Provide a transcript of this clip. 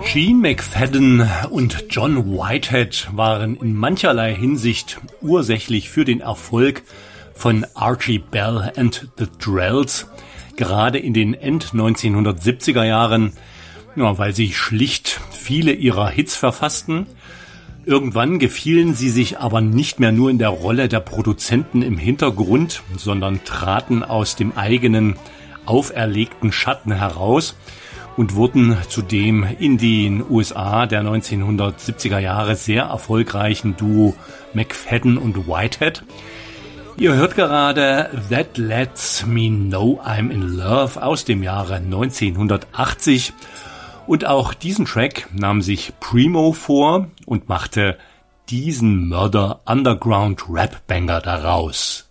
Gene McFadden und John Whitehead waren in mancherlei Hinsicht ursächlich für den Erfolg von Archie Bell and the Drells, gerade in den End-1970er Jahren, ja, weil sie schlicht viele ihrer Hits verfassten. Irgendwann gefielen sie sich aber nicht mehr nur in der Rolle der Produzenten im Hintergrund, sondern traten aus dem eigenen auferlegten Schatten heraus und wurden zudem in den USA der 1970er Jahre sehr erfolgreichen Duo McFadden und Whitehead. Ihr hört gerade That Lets Me Know I'm in Love aus dem Jahre 1980 und auch diesen Track nahm sich Primo vor und machte diesen Murder Underground Rap Banger daraus.